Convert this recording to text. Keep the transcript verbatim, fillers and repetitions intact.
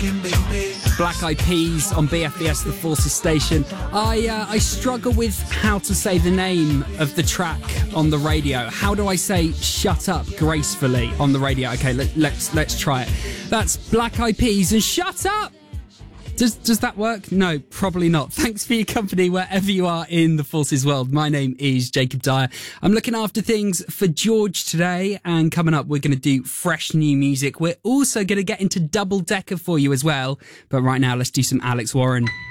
Black Eyed Peas on B F B S, the Forces station. I uh, I struggle with how to say the name of the track on the radio. How do I say "shut up" gracefully on the radio? Okay, let, let's let's try it. That's Black Eyed Peas and "Shut Up." Does does that work? No, probably not. Thanks for your company wherever you are in the Forces world. My name is Jacob Dyer. I'm looking after things for George today, and coming up we're going to do fresh new music. We're also going to get into Double Decker for you as well. But right now let's do some Alex Warren.